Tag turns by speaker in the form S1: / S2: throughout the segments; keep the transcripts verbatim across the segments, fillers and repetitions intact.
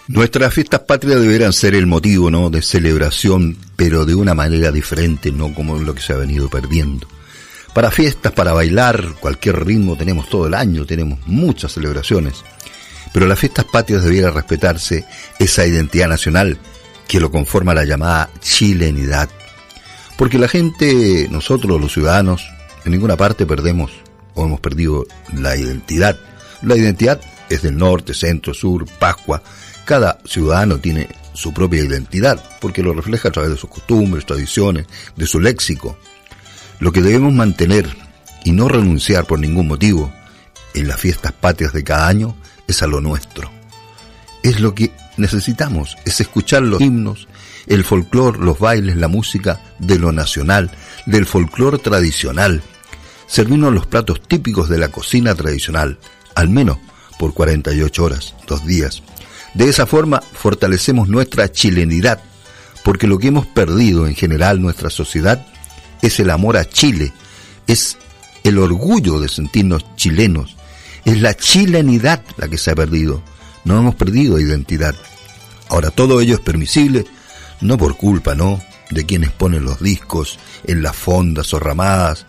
S1: Nuestras fiestas patrias deberán ser el motivo, ¿no?, de celebración, pero de una manera diferente, no como lo que se ha venido perdiendo. Para fiestas, para bailar, cualquier ritmo tenemos todo el año, tenemos muchas celebraciones, pero las fiestas patrias debiera respetarse esa identidad nacional que lo conforma la llamada chilenidad. Porque la gente, nosotros los ciudadanos, en ninguna parte perdemos o hemos perdido la identidad. La identidad es del norte, centro, sur, Pascua. Cada ciudadano tiene su propia identidad, porque lo refleja a través de sus costumbres, tradiciones, de su léxico. Lo que debemos mantener y no renunciar por ningún motivo en las fiestas patrias de cada año es a lo nuestro. Es lo que necesitamos, es escuchar los himnos, el folclor, los bailes, la música de lo nacional, del folclor tradicional. Servirnos los platos típicos de la cocina tradicional, al menos por cuarenta y ocho horas, dos días. De esa forma fortalecemos nuestra chilenidad, porque lo que hemos perdido en general nuestra sociedad es el amor a Chile, es el orgullo de sentirnos chilenos, es la chilenidad la que se ha perdido, no hemos perdido identidad. Ahora todo ello es permisible, no por culpa, ¿no?, de quienes ponen los discos en las fondas o ramadas,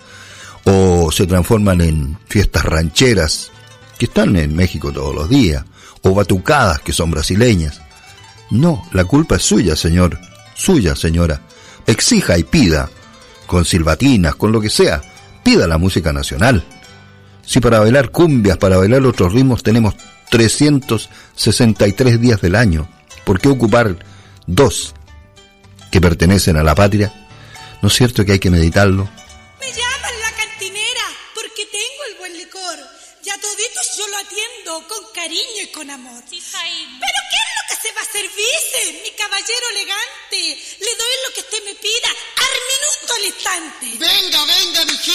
S1: o se transforman en fiestas rancheras, que están en México todos los días, o batucadas que son brasileñas. No, la culpa es suya, señor, suya, señora. Exija y pida, con silbatinas, con lo que sea, pida la música nacional. Si para bailar cumbias, para bailar otros ritmos tenemos trescientos sesenta y tres días del año, ¿por qué ocupar dos que pertenecen a la patria? ¿No es cierto que hay que meditarlo?
S2: Me llaman la cantinera porque tengo el buen licor. Y a toditos yo lo atiendo con cariño y con amor.
S3: Sí, Jaime.
S2: ¿Pero qué es lo que se va a servirse, mi caballero elegante? Le doy lo que usted me pida, al minuto, al instante.
S4: Venga, venga, mi